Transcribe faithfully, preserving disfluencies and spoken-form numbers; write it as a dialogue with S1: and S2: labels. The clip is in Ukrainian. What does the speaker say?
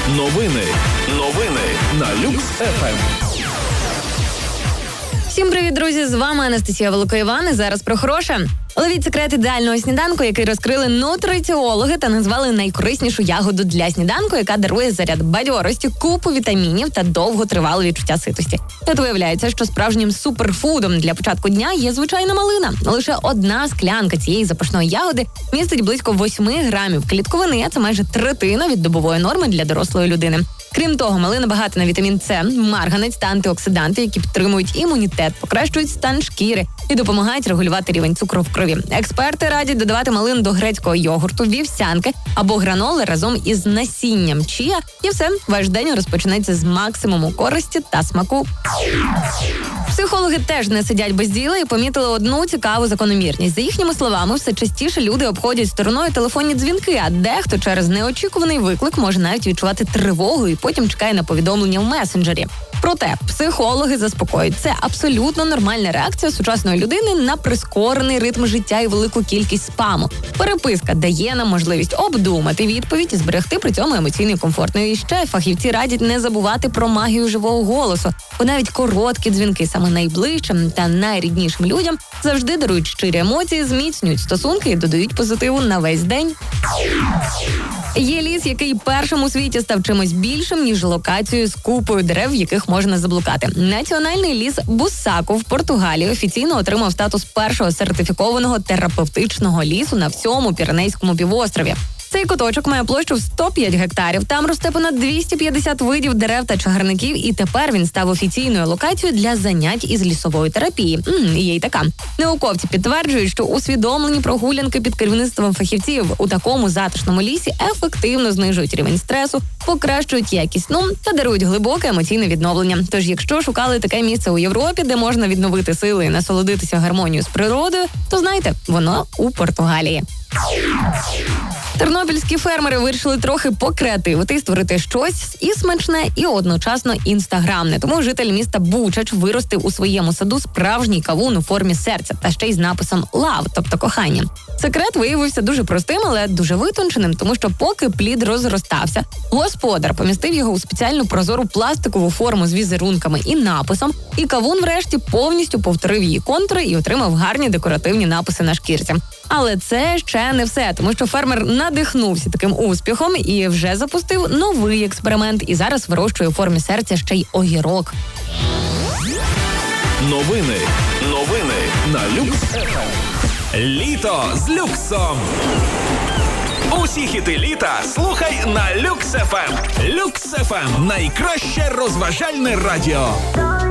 S1: Новини. Новини на Люкс еф ем.
S2: Всім привіт, друзі! З вами Анастасія Великоїван. І зараз про хороше. Ловіть секрет ідеального сніданку, який розкрили нутриціологи та назвали найкориснішу ягоду для сніданку, яка дарує заряд бадьорості, купу вітамінів та довготривале відчуття ситості. Тут виявляється, що справжнім суперфудом для початку дня є звичайна малина. Лише одна склянка цієї запашної ягоди містить близько восьми грамів клітковини, а це майже третина від добової норми для дорослої людини. Крім того, малина багата на вітамін С, марганець та антиоксиданти, які підтримують імунітет, покращують стан шкіри і допомагають регулювати рівень цукру в крові. Експерти радять додавати малину до грецького йогурту, вівсянки або граноли разом із насінням чія. І все, ваш день розпочнеться з максимуму користі та смаку. Психологи теж не сидять без діла і помітили одну цікаву закономірність. За їхніми словами, все частіше люди обходять стороною телефонні дзвінки, а дехто через неочікуваний виклик може навіть відчувати тривогу і потім чекає на повідомлення в месенджері. Проте психологи заспокоюють, це абсолютно нормальна реакція сучасної людини на прискорений ритм життя і велику кількість спаму. Переписка дає нам можливість обдумати відповідь і зберегти при цьому емоційний комфорт. Ну і ще фахівці радять не забувати про магію живого голосу, бо навіть короткі дзвінки саме найближчим та найріднішим людям завжди дарують щирі емоції, зміцнюють стосунки і додають позитиву на весь день. Є ліс, який першим у світі став чимось більшим, ніж локацією з купою дерев, в яких можна заблукати. Національний ліс Буссаку в Португалії офіційно отримав статус першого сертифікованого терапевтичного лісу на всьому Піренейському півострові. Цей куточок має площу в сто п'ять гектарів, там росте понад двісті п'ятдесят видів дерев та чагарників, і тепер він став офіційною локацією для занять із лісової терапії. М-м, є й така. Науковці підтверджують, що усвідомлені прогулянки під керівництвом фахівців у такому затишному лісі ефективно знижують рівень стресу, покращують якість сну та дарують глибоке емоційне відновлення. Тож, якщо шукали таке місце у Європі, де можна відновити сили і насолодитися гармонією з природою, то знайте, воно у Португалії. Тернопільські фермери вирішили трохи покреативити і створити щось і смачне, і одночасно інстаграмне. Тому житель міста Бучач виростив у своєму саду справжній кавун у формі серця та ще й з написом «Love», тобто «кохання». Секрет виявився дуже простим, але дуже витонченим, тому що поки плід розростався, господар помістив його у спеціальну прозору пластикову форму з візерунками і написом, і кавун врешті повністю повторив її контури і отримав гарні декоративні написи на шкірці. Але це ще не все, тому що фермер надихнувся таким успіхом і вже запустив новий експеримент, і зараз вирощує у формі серця ще й огірок.
S1: Новини. Новини на Люкс еф ем. Літо з люксом. Усі хіти літа слухай на Люкс еф ем. Люкс еф ем – найкраще розважальне радіо.